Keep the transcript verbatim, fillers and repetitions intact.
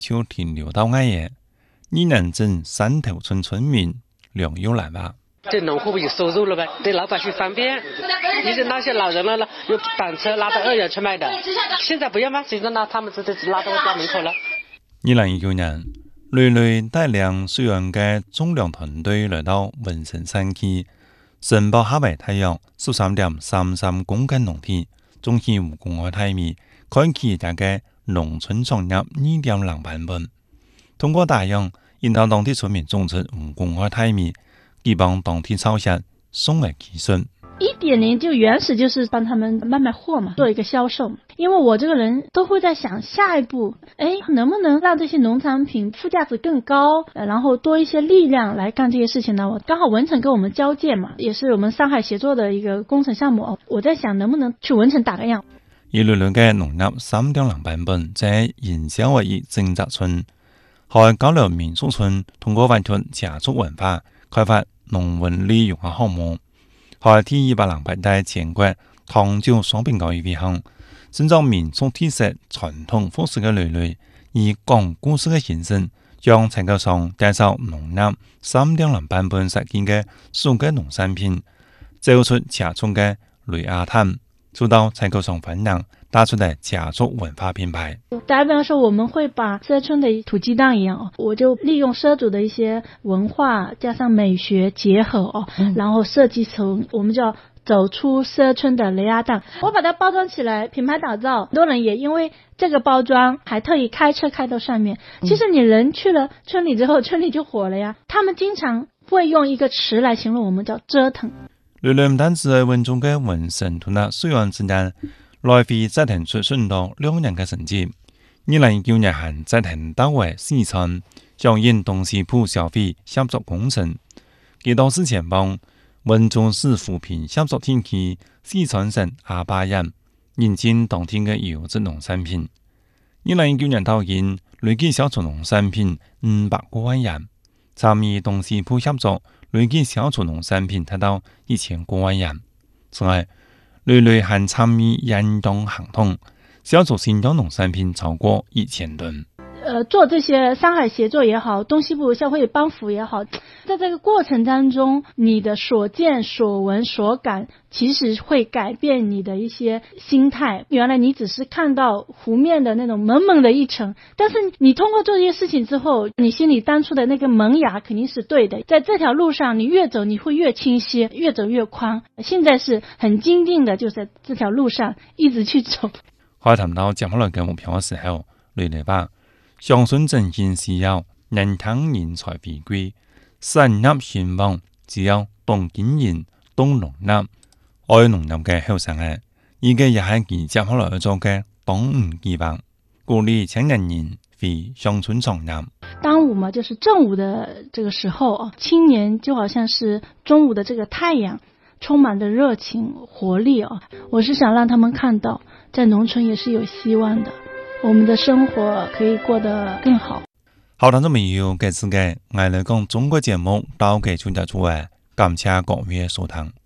就停留到爱耶，你能整三头村村民良友来吧？ 这农户有收入了呗，对老百姓方便。你是那些老人了了，有板车拉到二院去卖的，现在不要吗？现在拉他们直接拉到我家门口了。 二零一九年，雷雷带领水岸嘅重量团队来到文森山区，申报下围太阳十三点三三公斤农田，总起五公开大米，开启大概农村创业二点零版本。通过大洋引导当地村民种植五公开大米，以帮当地超市送来提升。 一点零就原始就是帮他们卖卖货嘛，做一个销售。因为我这个人都会在想下一步，哎，能不能让这些农产品附加值更高，呃、然后多一些力量来干这些事情呢？我刚好文成跟我们交界嘛，也是我们上海协作的一个工程项目。我在想能不能去文成打个样。 一类类嘅农業三點零版本在營銷為以政策村，喺交流民宿村通過委託加速文化開發農文利融合項目。喺第一百零八代全國糖酒雙餅教育會項，遵照民宿特色傳統服飾嘅類類，以講故事嘅形式，將採購商介紹農業三點零版本實現嘅數個農產品，走出加速嘅雷亞灘，做到採購商分享，打出來加速文化品牌。 打比方說，我們會把社村的土雞蛋一樣哦，我就利用社主的一些文化加上美學結合哦，嗯、然後設計成我們叫走出社村的雷亞蛋。我把它包裝起來，品牌打造，很多人也因為這個包裝，還特意開車開到上面。其實你人去了村裡之後，村裡就火了呀。他們經常會用一個詞來形容我們，叫折騰。 雷雷唔單止係文中嘅文成同埋水岸之間，來回折騰出順到兩人嘅成績。二零一九年係折騰到位四川上演東西鋪消費合作工程，幾到四前幫文中市扶貧合作天氣四川省阿巴人引進當天嘅優質農產品。二零一九年到現累計銷出農產品五百個萬元，參與東西鋪合作累計銷出農產品達到一千個萬元。此外，雷雷還參與遠東行動，銷出新疆農產品超過一千噸。 呃，做這些上海協作也好，東西部消費幫扶也好，在這個過程當中，你的所見所聞所感其實會改變你的一些心態。原來你只是看到湖面的那種蒙蒙的一層，但是你通過做這些事情之後，你心裡當初的那個萌芽肯定是對的。在這條路上，你越走你會越清晰，越走越寬。現在是很堅定的，就在這條路上一直去走。 開談到接下來嘅目標嘅時候，雷雷吧。鄉村振興需要人才人才回歸，產業興旺只有懂經營、懂農業、愛農業嘅後生嘅，依個也係佢接下來做嘅當午計劃，鼓勵青年人回鄉村創業。 當午嘛，就是正午的這個時候啊，青年就好像是中午的這個太陽，充滿着熱情活力啊。我是想讓他們看到，在農村也是有希望的。我們的生活可以過得更好。 好，聽眾朋友，這次嘅我哋講中國節目到嘅就結束誒，感謝各位收聽。